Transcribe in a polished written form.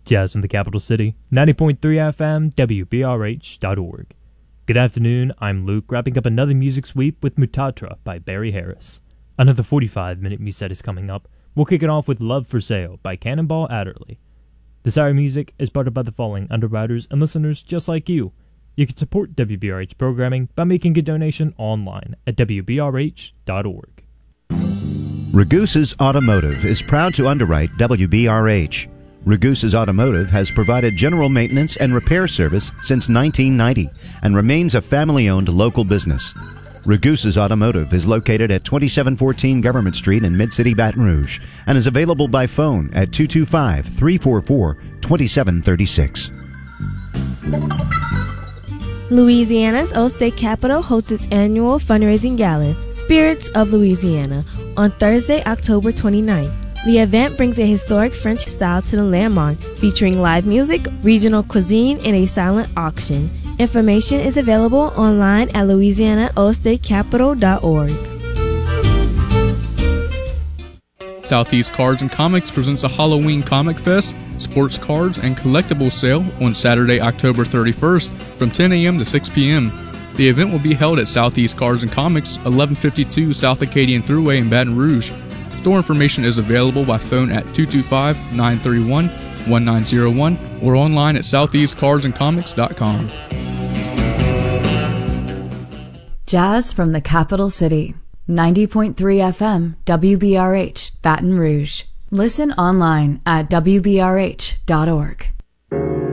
Jazz from the capital city, 90.3 FM, WBRH.org. Good afternoon, I'm Luke, wrapping up another music sweep with Mutatra by Barry Harris. Another 45-minute muset is coming up. We'll kick it off with Love for Sale by Cannonball Adderley. This hour of music is brought up by the following underwriters and listeners just like you. You can support WBRH programming by making a donation online at WBRH.org. Ragusa's Automotive is proud to underwrite WBRH. Ragusa's Automotive has provided general maintenance and repair service since 1990 and remains a family-owned local business. Ragusa's Automotive is located at 2714 Government Street in Mid-City Baton Rouge and is available by phone at 225-344-2736. Louisiana's Old State Capitol hosts its annual fundraising gala, Spirits of Louisiana, on Thursday, October 29th. The event brings a historic French style to the Landmark, featuring live music, regional cuisine, and a silent auction. Information is available online at louisianaoldstatecapital.org. Southeast Cards and Comics presents a Halloween Comic Fest, sports cards, and collectibles sale on Saturday, October 31st from 10 a.m. to 6 p.m. The event will be held at Southeast Cards and Comics, 1152 South Acadian Thruway in Baton Rouge. Store information is available by phone at 225-931-1901 or online at southeastcardsandcomics.com. Jazz from the capital city. 90.3 FM, WBRH, Baton Rouge. Listen online at WBRH.org.